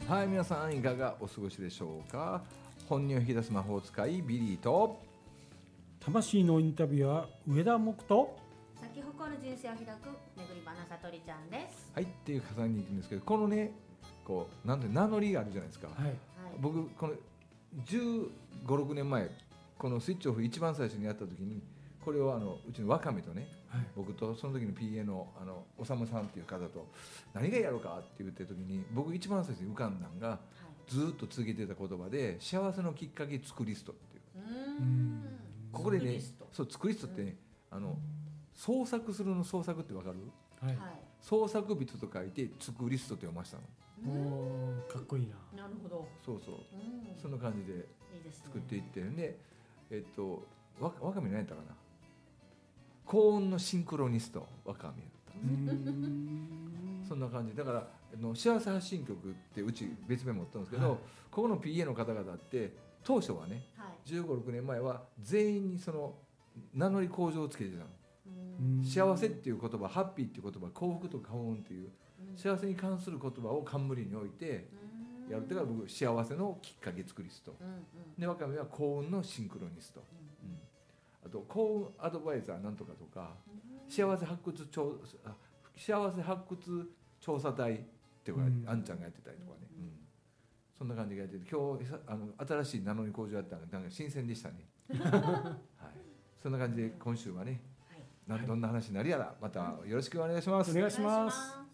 はい、皆さんいかがお過ごしでしょうか。本音を引き出す魔法使いビリーと魂のインタビュアー上田木と咲き誇る人生を開くめぐり花さとりちゃんです。 はいっていう重ねに行くんですけど、このねこうなんて名乗りがあるじゃないですか、 はい、 僕この15、6年前このスイッチオフ一番最初にやった時にこれをうちのワカメとね、 はい、 僕とその時の PA のおさむさんっていう方と何がやろうかって言ってる時に僕一番最初に浮かんだのが、ずっと続けてた言葉で幸せのきっかけ作りストっていう、ここでねそう作りストってね、創作するの創作ってわかる？ はい、 創作人と書いて作りストって読ましたの。 おかっこいいな。 なるほど。 そうそう、そんな感じで作っていってるんで、わかめ何やったかな、高音のシンクロニストわかめだったんです。そんな感じだから幸せ発信曲ってうち別名持ったんですけど、はい、ここの PA の方々って当初はね、はい、15、6年前は全員にその名乗り向上をつけてたの。幸せっていう言葉、ハッピーっていう言葉、幸福とか幸運っていう幸せに関する言葉を冠に置いてやるってから僕幸せのきっかけ作りスト、でわかめは幸運のシンクロニスト、あと幸運アドバイザーなんとかとか、幸せ発掘調査隊っていうか、あんちゃんがやってたりとかね、そんな感じがやってて、今日新しい名乗り向上やったのがなんか新鮮でしたね。はい、そんな感じで今週はね、どんな話になるやらまたよろしくお願いします。 お願いします。